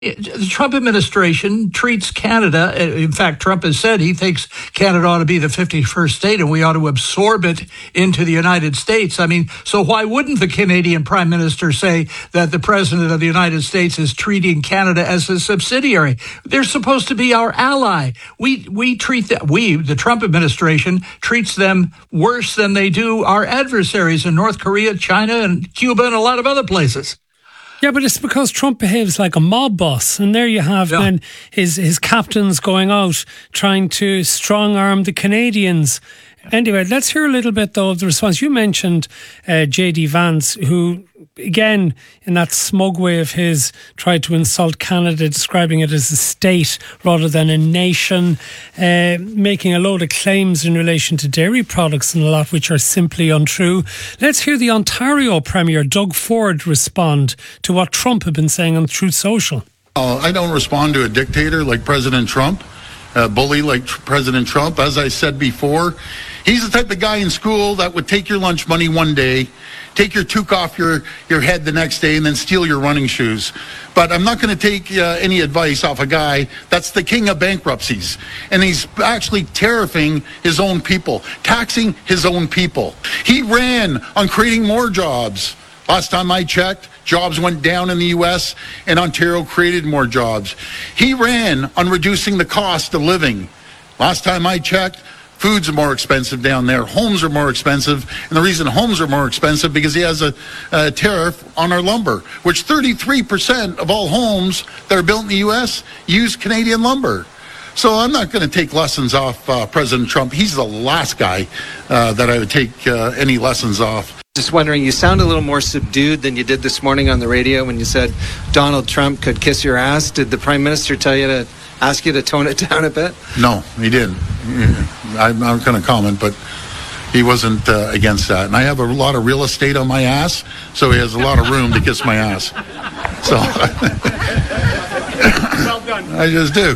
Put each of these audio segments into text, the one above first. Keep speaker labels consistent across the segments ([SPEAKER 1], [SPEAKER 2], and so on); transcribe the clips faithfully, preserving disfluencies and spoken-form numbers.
[SPEAKER 1] The Trump administration treats Canada, in fact, Trump has said he thinks Canada ought to be the fifty-first state and we ought to absorb it into the United States. I mean, so why wouldn't the Canadian Prime Minister say that the President of the United States is treating Canada as a subsidiary? They're supposed to be our ally. We we treat that, we, the Trump administration, treats them worse than they do our adversaries in North Korea, China, and Cuba, and a lot of other places.
[SPEAKER 2] Yeah, but it's because Trump behaves like a mob boss. And there you have yeah. then his, his captains going out trying to strong-arm the Canadians. Anyway, let's hear a little bit, though, of the response. You mentioned uh, J D Vance, who, again, in that smug way of his, tried to insult Canada, describing it as a state rather than a nation, uh, making a load of claims in relation to dairy products and a lot which are simply untrue. Let's hear the Ontario Premier, Doug Ford, respond to what Trump had been saying on Truth Social.
[SPEAKER 3] Uh, I don't respond to a dictator like President Trump, a bully like President Trump. As I said before, he's the type of guy in school that would take your lunch money one day, take your toque off your, your head the next day, and then steal your running shoes. But I'm not going to take uh, any advice off a guy that's the king of bankruptcies. And he's actually tariffing his own people, taxing his own people. He ran on creating more jobs. Last time I checked, jobs went down in the U S and Ontario created more jobs. He ran on reducing the cost of living. Last time I checked, foods are more expensive down there. Homes are more expensive. And the reason homes are more expensive because he has a, a tariff on our lumber, which thirty-three percent of all homes that are built in the U S use Canadian lumber. So I'm not going to take lessons off uh, President Trump. He's the last guy uh, that I would take uh, any lessons off.
[SPEAKER 4] Just wondering, you sound a little more subdued than you did this morning on the radio when you said Donald Trump could kiss your ass. Did the Prime Minister tell you to ask you to tone it down a bit?
[SPEAKER 3] No, he didn't. I'm not going to comment, but he wasn't uh, against that. And I have a lot of real estate on my ass, so he has a lot of room to kiss my ass. So well done. I just do.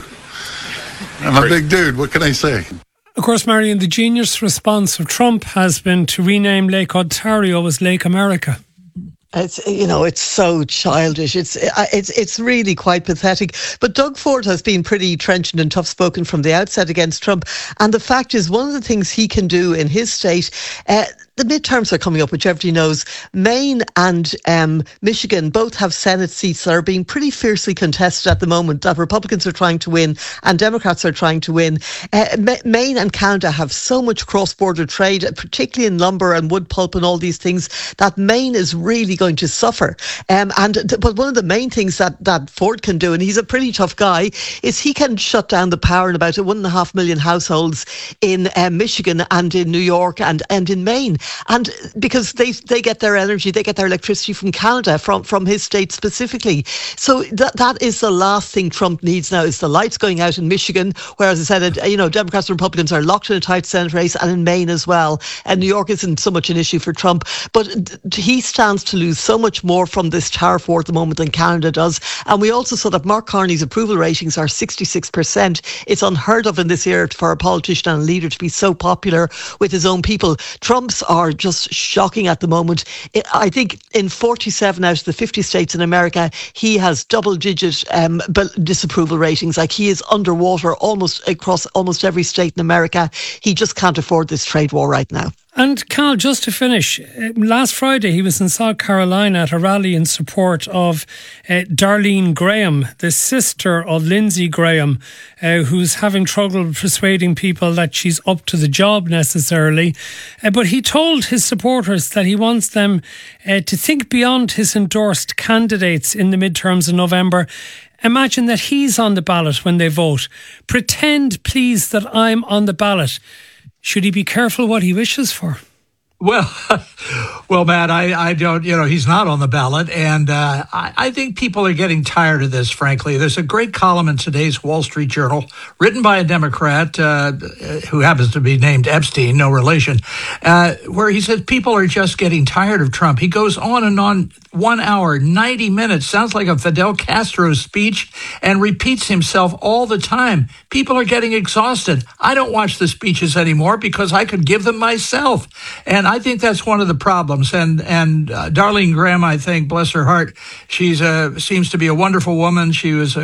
[SPEAKER 3] I'm a big dude. What can I say?
[SPEAKER 2] Of course, Marion, the genius response of Trump has been to rename Lake Ontario as Lake America.
[SPEAKER 5] It's, you know, it's so childish. It's it's it's really quite pathetic. But Doug Ford has been pretty trenchant and tough-spoken from the outset against Trump. And the fact is, one of the things he can do in his state, uh, the midterms are coming up, which everybody knows. Maine and um, Michigan both have Senate seats that are being pretty fiercely contested at the moment, that Republicans are trying to win and Democrats are trying to win. Uh, Maine and Canada have so much cross-border trade, particularly in lumber and wood pulp and all these things, that Maine is really going to suffer. Um, and th- But one of the main things that, that Ford can do, and he's a pretty tough guy, is he can shut down the power in about one and a half million households in um, Michigan and in New York and, and in Maine. And because they they get their energy, they get their electricity from Canada, from, from his state specifically. So that that is the last thing Trump needs now, is the lights going out in Michigan, where, as I said, you know, Democrats and Republicans are locked in a tight Senate race, and in Maine as well. And New York isn't so much an issue for Trump, but he stands to lose so much more from this tariff war at the moment than Canada does. And we also saw that Mark Carney's approval ratings are sixty-six percent. It's unheard of in this era for a politician and a leader to be so popular with his own people. Trump's are just shocking at the moment. I think in forty-seven out of the fifty states in America, he has double-digit um, disapproval ratings. Like, he is underwater almost across almost every state in America. He just can't afford this trade war right now.
[SPEAKER 2] And Cal, just to finish, last Friday he was in South Carolina at a rally in support of uh, Darlene Graham, the sister of Lindsey Graham, uh, who's having trouble persuading people that she's up to the job necessarily. Uh, but he told his supporters that he wants them uh, to think beyond his endorsed candidates in the midterms in November. Imagine that he's on the ballot when they vote. Pretend, please, that I'm on the ballot. Should he be careful what he wishes for?
[SPEAKER 1] Well, well, Matt, I, I don't, you know, he's not on the ballot. And uh, I, I think people are getting tired of this, frankly. There's a great column in today's Wall Street Journal written by a Democrat uh, who happens to be named Epstein, no relation, uh, where he says people are just getting tired of Trump. He goes on and on, one hour, ninety minutes, sounds like a Fidel Castro speech, and repeats himself all the time. People are getting exhausted. I don't watch the speeches anymore because I could give them myself. And And I think that's one of the problems. And and uh, Darlene Graham, I think, bless her heart, she's a, seems to be a wonderful woman. She was a